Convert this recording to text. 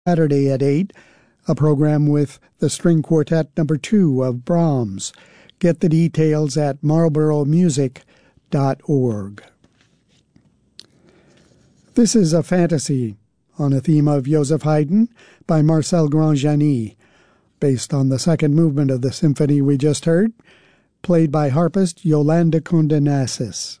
Saturday at 8, a program with the String Quartet No. 2 of Brahms. Get the details at marlboromusic.org. This is a fantasy on a theme of Joseph Haydn by Marcel Grandjani, based on the second movement of the symphony we just heard, played by harpist Yolanda Condenassis.